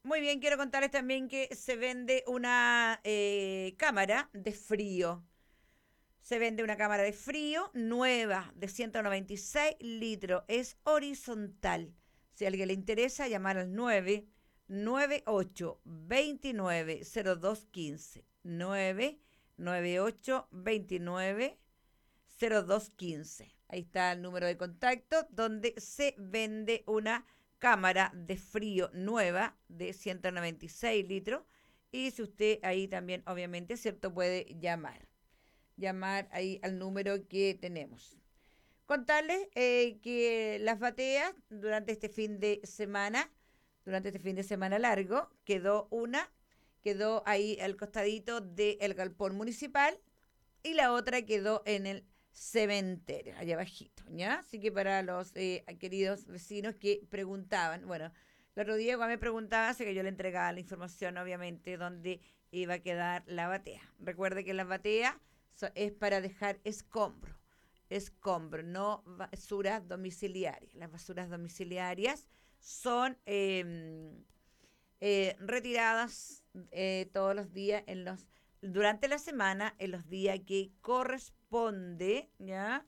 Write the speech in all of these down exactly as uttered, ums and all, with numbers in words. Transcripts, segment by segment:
Muy bien, quiero contarles también que se vende una eh, cámara de frío. Se vende una cámara de frío nueva de ciento noventa y seis litros. Es horizontal. Si a alguien le interesa, llamar al nueve nueve ocho dos nueve cero dos uno cinco. nueve nueve ocho dos nueve cero dos uno cinco. Ahí está el número de contacto donde se vende una cámara de frío nueva de ciento noventa y seis litros. Y si usted ahí también, obviamente, ¿cierto? Puede llamar. Llamar ahí al número que tenemos. Contarles eh, que las bateas durante este fin de semana, durante este fin de semana largo, quedó una, quedó ahí al costadito del galpón municipal y la otra quedó en el cementerio, allá abajito, ¿ya? Así que para los eh, queridos vecinos que preguntaban, bueno, el otro día cuando me preguntaba, así que yo le entregaba la información, obviamente, dónde iba a quedar la batea. Recuerde que la batea so, es para dejar escombro, escombro, no basuras domiciliarias. Las basuras domiciliarias son eh, eh, retiradas eh, todos los días en los durante la semana en los días que corresponde, ¿ya?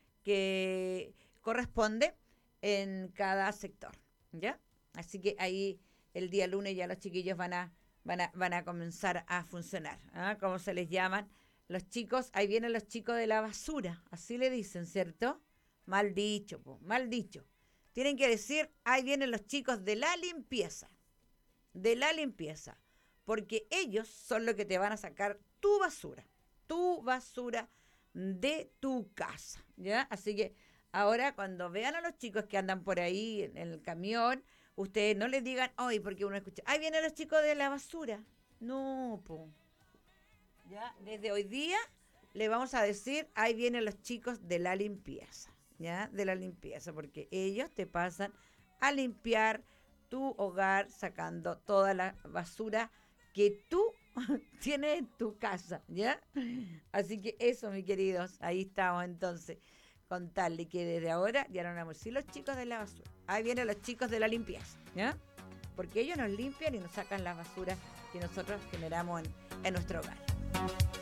Que corresponde en cada sector, ¿ya? Así que ahí el día lunes ya los chiquillos van a van a van a comenzar a funcionar, ¿ah? ¿Cómo se les llaman? Los chicos, ahí vienen los chicos de la basura, así le dicen, ¿cierto? Mal dicho, po, mal dicho. Tienen que decir, ahí vienen los chicos de la limpieza, de la limpieza. Porque ellos son los que te van a sacar tu basura, tu basura de tu casa, ¿ya? Así que ahora cuando vean a los chicos que andan por ahí en el camión, ustedes no les digan, hoy porque uno escucha, ahí vienen los chicos de la basura. No, po. Ya, desde hoy día le vamos a decir, ahí vienen los chicos de la limpieza, ¿ya? De la limpieza, porque ellos te pasan a limpiar tu hogar sacando toda la basura que tú tienes en tu casa, ¿ya? Así que eso, mis queridos, ahí estamos entonces. Contarle que desde ahora ya no vamos a decir los chicos de la basura. Ahí vienen los chicos de la limpieza, ¿ya? Porque ellos nos limpian y nos sacan las basuras que nosotros generamos en, en nuestro hogar.